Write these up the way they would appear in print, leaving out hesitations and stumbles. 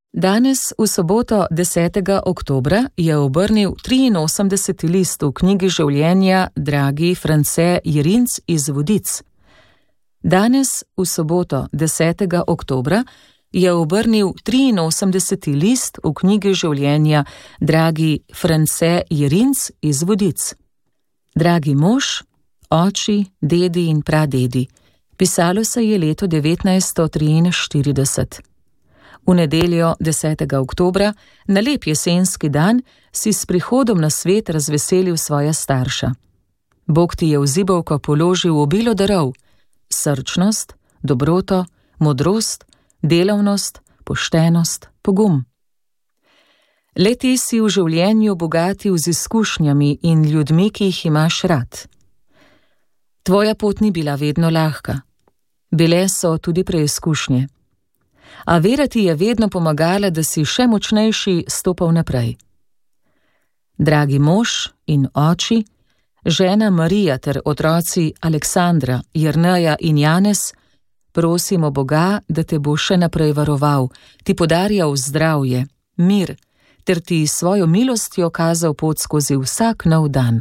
Danes, v soboto 10. oktobra, je obrnil 83. list v knjigi življenja dragi France Jerinc iz Vodic. Danes, v soboto 10. oktobra, je obrnil 83. list v knjigi življenja dragi France Jerinc iz Vodic. Dragi mož, oči, dedi in pradedi, pisalo se je leto 1943. V nedeljo 10. oktobra, na lep jesenski dan, si s prihodom na svet razveselil svoja starša. Bog ti je v zibelko položil obilo darov: srčnost, dobroto, modrost, delavnost, poštenost, pogum. Le ti si v življenju bogatil z izkušnjami in ljudmi, ki jih imaš rad. Tvoja pot ni bila vedno lahka. Bile so tudi preizkušnje. A vera ti je vedno pomagala, da si še močnejši stopal naprej. Dragi mož in oči, žena Marija ter otroci Aleksandra, Jerneja in Janez, prosimo Boga, da te bo še naprej varoval, ti podarjal zdravje, mir, ter ti svojo milostjo kazal pot skozi vsak nov dan.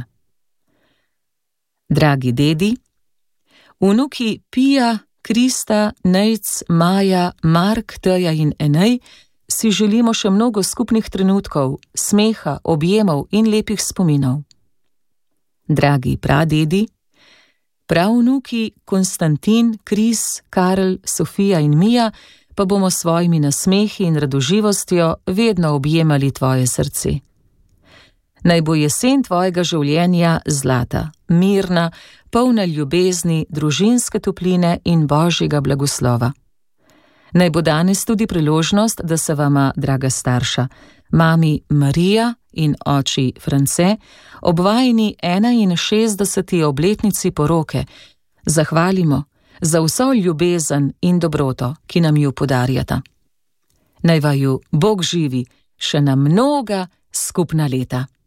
Dragi dedi, vnuki Pija, Krista, Nejc, Maja, Mark, Teja in Enej, si želimo še mnogo skupnih trenutkov, smeha, objemov in lepih spominov. Dragi pradedi, pravnuki Konstantin, Kris, Karl, Sofija in Mija pa bomo s svojimi nasmehi in radoživostjo vedno objemali tvoje srce. Naj bo jesen tvojega življenja zlata, mirna, polna ljubezni, družinske topline in božjega blagoslova. Naj bo danes tudi priložnost, da se vama, draga starša, mami Marija in oči France, ob vajini 61. obletnici poroke, zahvalimo za vso ljubezen in dobroto, ki nam ju podarjata. Naj vaju Bog živi še na mnoga skupna leta.